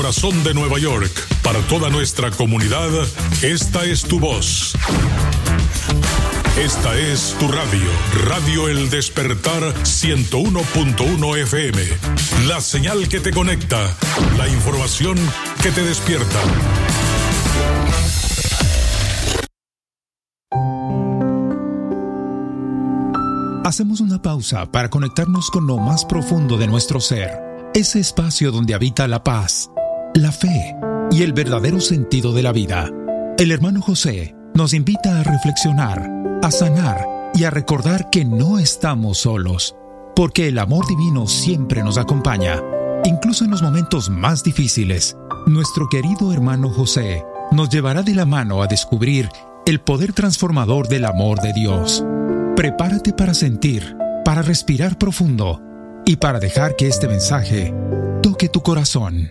corazón de Nueva York, para toda nuestra comunidad, esta es tu voz. Esta es tu radio, Radio El Despertar 101.1 FM. La señal que te conecta, la información que te despierta. Hacemos una pausa para conectarnos con lo más profundo de nuestro ser, ese espacio donde habita la paz, la fe y el verdadero sentido de la vida. El hermano José nos invita a reflexionar, a sanar y a recordar que no estamos solos, porque el amor divino siempre nos acompaña, incluso en los momentos más difíciles. Nuestro querido hermano José nos llevará de la mano a descubrir el poder transformador del amor de Dios. Prepárate para sentir, para respirar profundo y para dejar que este mensaje toque tu corazón.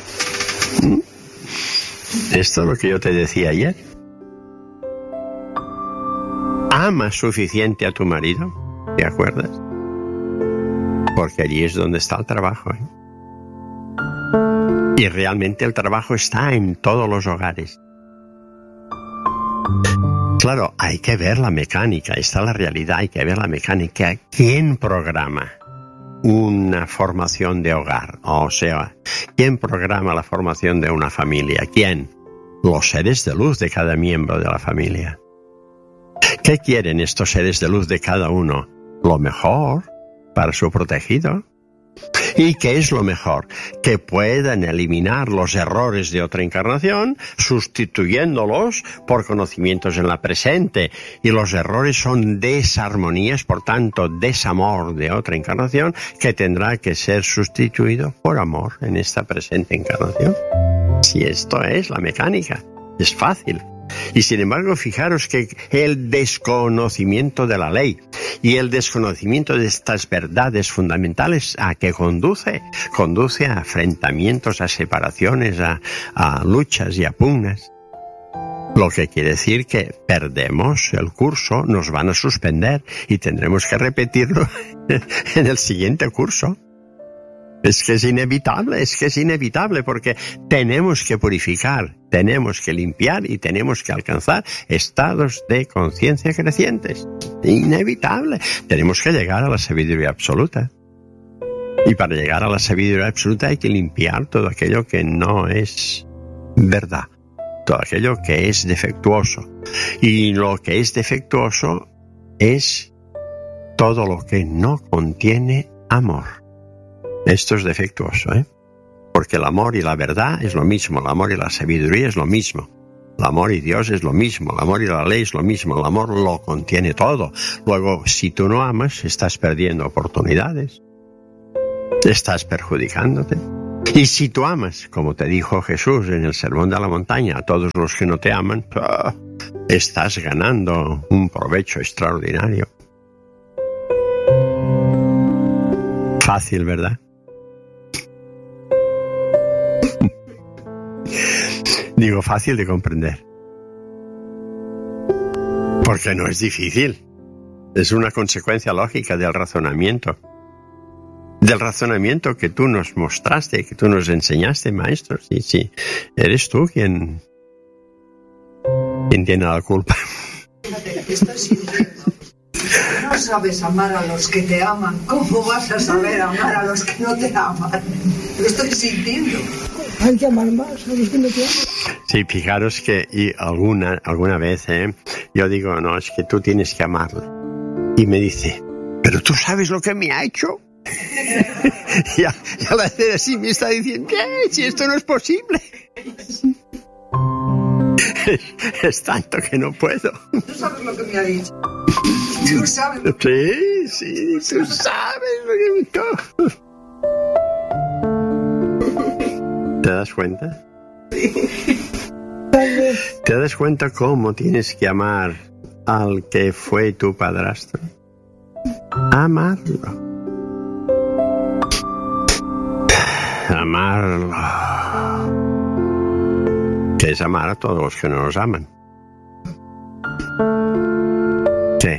Esto es lo que yo te decía ayer. ¿Amas suficiente a tu marido? ¿Te acuerdas? Porque allí es donde está el trabajo, ¿eh? Y realmente el trabajo está en todos los hogares. Claro, hay que ver la mecánica, está la realidad, hay que ver la mecánica. ¿Quién programa una formación de hogar? O sea, ¿quién programa la formación de una familia? ¿Quién? Los seres de luz de cada miembro de la familia. ¿Qué quieren estos seres de luz de cada uno? Lo mejor para su protegido. ¿Y qué es lo mejor? Que puedan eliminar los errores de otra encarnación, sustituyéndolos por conocimientos en la presente. Y los errores son desarmonías, por tanto, desamor de otra encarnación, que tendrá que ser sustituido por amor en esta presente encarnación. Si esto es la mecánica, es fácil. Y sin embargo, fijaros que el desconocimiento de la ley y el desconocimiento de estas verdades fundamentales, ¿a qué conduce? Conduce a enfrentamientos, a separaciones, a luchas y a pugnas. Lo que quiere decir que perdemos el curso, nos van a suspender y tendremos que repetirlo en el siguiente curso. Es que es inevitable porque tenemos que purificar, tenemos que limpiar y tenemos que alcanzar estados de conciencia crecientes. Inevitable. Tenemos que llegar a la sabiduría absoluta. Y para llegar a la sabiduría absoluta hay que limpiar todo aquello que no es verdad, todo aquello que es defectuoso. Y lo que es defectuoso es todo lo que no contiene amor. Esto es defectuoso, ¿eh? Porque el amor y la verdad es lo mismo, el amor y la sabiduría es lo mismo, el amor y Dios es lo mismo, el amor y la ley es lo mismo, el amor lo contiene todo. Luego, si tú no amas, estás perdiendo oportunidades, estás perjudicándote. Y si tú amas, como te dijo Jesús en el Sermón de la Montaña, a todos los que no te aman, estás ganando un provecho extraordinario. Fácil, ¿verdad? Digo, fácil de comprender. Porque no es difícil. Es una consecuencia lógica del razonamiento. Del razonamiento que tú nos mostraste, que tú nos enseñaste, maestro. Sí. Eres tú quien tiene la culpa. No sabes amar a los que te aman. ¿Cómo vas a saber amar a los que no te aman? Lo estoy sintiendo. Hay que amar más a los que no te aman. Sí, fijaros que alguna vez yo digo, no, es que tú tienes que amarla. Y me dice, ¿pero tú sabes lo que me ha hecho? y al hacer así me está diciendo, ¿qué? Si esto no es posible. Es tanto que no puedo. ¿Tú sabes lo que me ha dicho? ¿Tú sabes? Sí, tú sabes lo que me ha dicho. ¿Te das cuenta? Sí. ¿Te das cuenta cómo tienes que amar al que fue tu padrastro? Amarlo. Que es amar a todos los que no nos aman. Sí.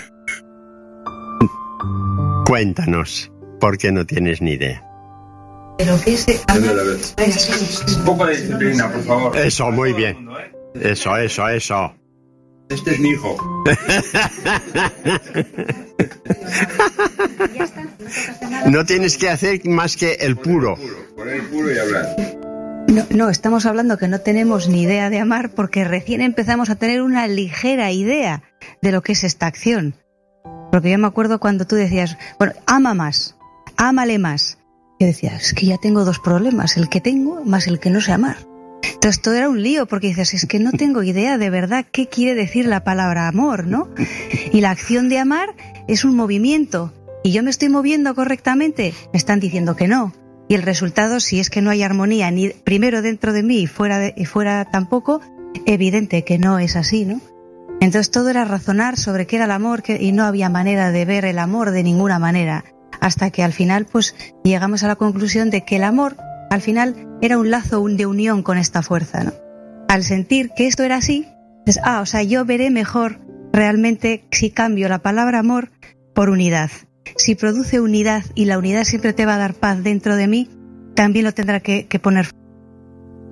Cuéntanos, porque no tienes ni idea. Pero que ese amar... Un poco de disciplina, por favor. Eso, muy bien. Eso. Este es mi hijo. No tienes que hacer más que el puro. Poner el puro y hablar. No, estamos hablando que no tenemos ni idea de amar porque recién empezamos a tener una ligera idea de lo que es esta acción. Porque yo me acuerdo cuando tú decías, bueno, ama más, ámale más. Yo decía, es que ya tengo dos problemas, el que tengo más el que no sé amar. Entonces todo era un lío porque dices, es que no tengo idea de verdad qué quiere decir la palabra amor, ¿no? Y la acción de amar es un movimiento. Y yo me estoy moviendo correctamente, me están diciendo que no. Y el resultado, si es que no hay armonía ni primero dentro de mí y fuera tampoco, evidente que no es así, ¿no? Entonces todo era razonar sobre qué era el amor y no había manera de ver el amor de ninguna manera. Hasta que al final pues llegamos a la conclusión de que el amor al final era un lazo de unión con esta fuerza, ¿no? Al sentir que esto era así, pues, o sea, yo veré mejor realmente si cambio la palabra amor por unidad. Si produce unidad y la unidad siempre te va a dar paz dentro de mí, también lo tendrá que poner